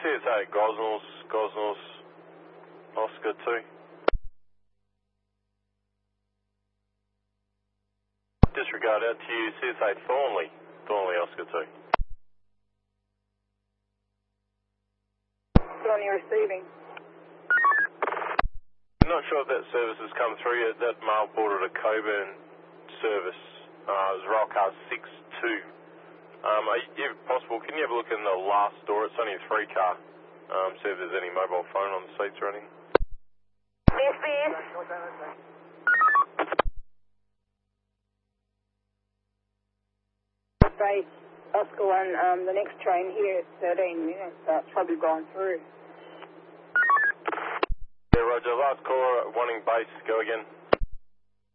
CSA Gosnells, Oscar 2. Disregard out to you, CSA Thornley, Oscar 2. Thornley receiving. I'm not sure if that service has come through yet. That mail border to Coburn service is Railcar 62. If possible, can you have a look in the last door? It's only a 3-car. See if there's any mobile phone on the seats or anything. Yes. Say, Oscar 1, the next train here is 13 minutes. It's probably gone through. Yeah, Roger. Last caller wanting base. Go again.